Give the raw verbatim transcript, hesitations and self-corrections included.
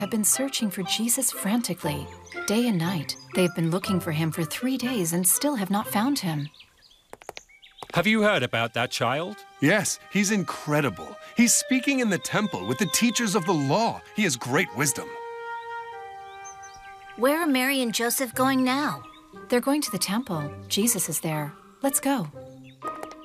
have been searching for Jesus frantically. Day and night, they've been looking for him for three days and still have not found him. Have you heard about that child? Yes, he's incredible. He's speaking in the temple with the teachers of the law. He has great wisdom. Where are Mary and Joseph going now? They're going to the temple. Jesus is there. Let's go.